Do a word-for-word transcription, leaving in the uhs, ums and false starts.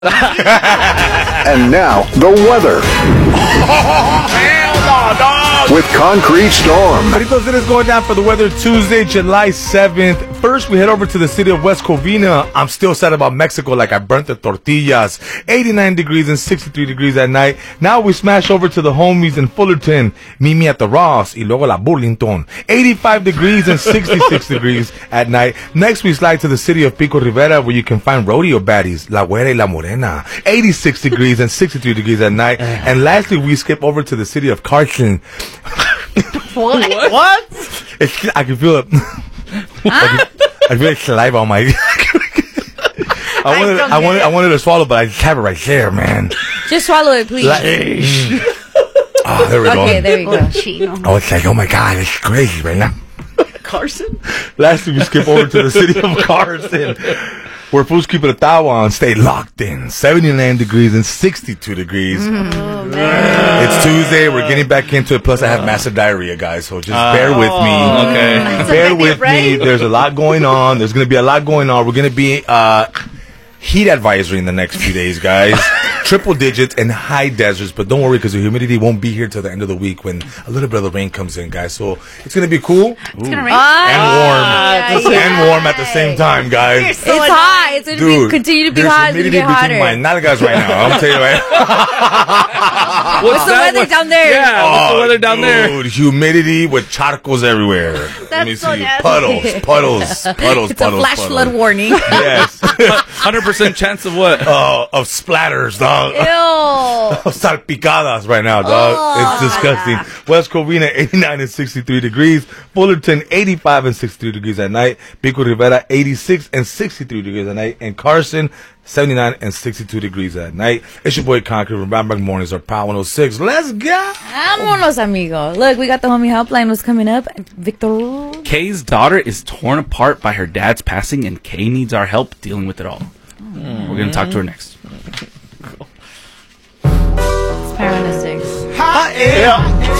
And now, the weather. Hell no, dog! With Concrete Storm. Maritos, it is going down for the weather Tuesday, July seventh. First, we head over to the city of West Covina. I'm still sad about Mexico, like I burnt the tortillas. eighty-nine degrees and sixty-three degrees at night. Now we smash over to the homies in Fullerton. Mimi at the Ross. Y luego la Burlington. eighty-five degrees and sixty-six degrees at night. Next, we slide to the city of Pico Rivera, where you can find rodeo baddies. La Güera y la Morena. eighty-six degrees and sixty-three degrees at night. And lastly, we skip over to the city of Carson. What? What? It's, I can feel it. I, can, I feel like saliva on my. I wanted, I, I wanted, I wanted to swallow, but I just have it right there, man. Just swallow it, please. Like, mm. Oh, there we okay, go. Okay, there we go. Oh, it's like, oh my God, it's crazy right now. Carson? Lastly, we skip over to the city of Carson, where fools keep it a tawa and stay locked in. seventy-nine degrees and sixty-two degrees. Mm. Oh, man. It's Tuesday. We're getting back into it. Plus, I have massive diarrhea, guys. So just uh, bear with me. Okay. Bear with me. There's a lot going on. There's going to be a lot going on. We're going to be uh, heat advisory in the next few days, guys. Triple digits and high deserts, but don't worry because the humidity won't be here till the end of the week when a little bit of the rain comes in, guys. So it's gonna be cool. It's gonna rain and warm, yeah, and yeah. warm at the same time, guys. So it's hot. It's gonna Dude, be, continue to be there's hot. It's gonna humidity get hotter. between my nalgas right now. I'm telling you right. What's the weather down there? Yeah, oh, what's the weather down dude, there? Humidity with charcos everywhere. That's Let me so see. nasty. Puddles, puddles, puddles, It's puddles. a flash puddles. flood warning. Yes. one hundred percent chance of what? Oh, of splatters, dog. Ew. Salpicadas right now, dog. Oh. It's disgusting. West Covina, eighty-nine and sixty-three degrees. Fullerton, eighty-five and sixty-three degrees at night. Pico Rivera, eighty-six and sixty-three degrees at night. And Carson, seventy-nine and sixty-two degrees at night. It's your boy Concrete from Brown Bag Mornings, or Power one oh six. Let's go. Vámonos, amigo. Look, we got the homie helpline was coming up. Victor. Kay's daughter is torn apart by her dad's passing, and Kay needs our help dealing with it all. Mm. We're going to talk to her next. It's Power one oh six. Hot air.